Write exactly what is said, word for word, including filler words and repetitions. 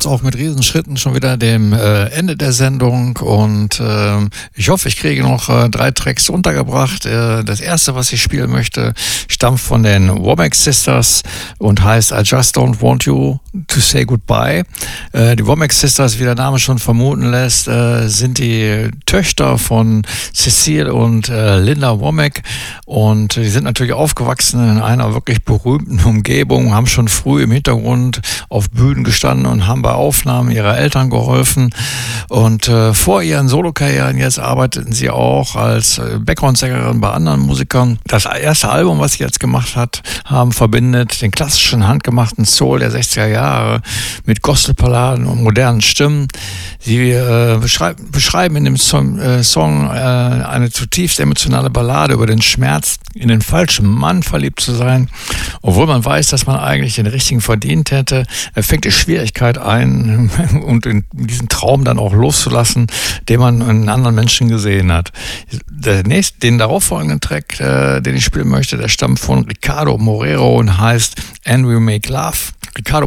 auch mit Riesenschritten schon wieder dem äh, Ende der Sendung und äh, ich hoffe, ich kriege noch äh, drei Tracks untergebracht. Äh, das erste, was ich spielen möchte, stammt von den Womack Sisters und heißt I Just Don't Want You to Say Goodbye. Äh, die Womack Sisters, wie der Name schon vermuten lässt, äh, sind die Töchter von Cecile und äh, Linda Womack und die sind natürlich aufgewachsen in einer wirklich berühmten Umgebung, haben schon früh im Hintergrund auf Bühnen gestanden und haben bei Aufnahmen ihrer Eltern geholfen. Und äh, vor ihren Solokarrieren jetzt arbeiteten sie auch als äh, Background-Sängerin bei anderen Musikern. Das erste Album, was sie jetzt gemacht hat, haben verbindet den klassischen handgemachten Soul der sechziger Jahre mit Gospelballaden und modernen Stimmen. Sie äh, beschreib, beschreiben in dem Song, äh, Song äh, eine zutiefst emotionale Ballade über den Schmerz, in den falschen Mann verliebt zu sein, obwohl man weiß, dass man eigentlich den richtigen verdient hätte. Er fängt die Schwierigkeit ein und in diesen Traum dann auch loszulassen, den man in anderen Menschen gesehen hat. Der nächste, den darauffolgenden Track, äh, den ich spielen möchte, der stammt von Ricardo Moreira und heißt And We Make Love. Ricardo